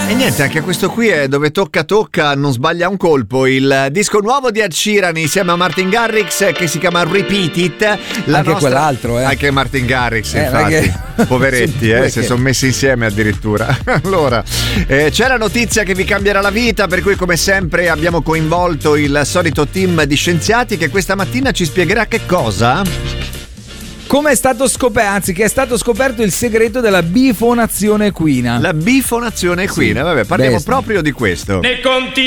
E niente, anche questo qui è dove tocca, non sbaglia un colpo. Il disco nuovo di Ed Sheeran insieme a Martin Garrix che si chiama Repeat It. Anche quell'altro, Anche Martin Garrix, infatti. Perché... Poveretti, si sono messi insieme addirittura. Allora, c'è la notizia che vi cambierà la vita, per cui come sempre abbiamo coinvolto il solito team di scienziati che questa mattina ci spiegherà che cosa? Come è stato scoperto, anzi che è stato scoperto il segreto della bifonazione equina. La bifonazione equina, vabbè, parliamo proprio di questo. Ne